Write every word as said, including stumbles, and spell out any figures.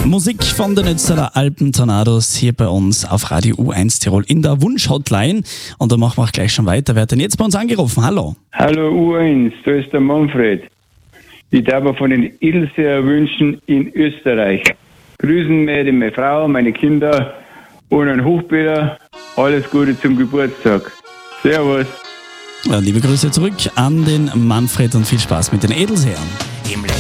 Musik von den Ötztaler Alpentornados hier bei uns auf Radio U eins Tirol in der Wunsch-Hotline. Und da machen wir auch gleich schon weiter. Wer hat denn jetzt bei uns angerufen? Hallo. Hallo U eins, da ist der Manfred. Ich darf mir von den Ilseer wünschen in Österreich. Grüßen mir meine Frau, meine Kinder und ein Hochbäder. Alles Gute zum Geburtstag. Servus. Ja, liebe Grüße zurück an den Manfred und viel Spaß mit den Edelseern. Im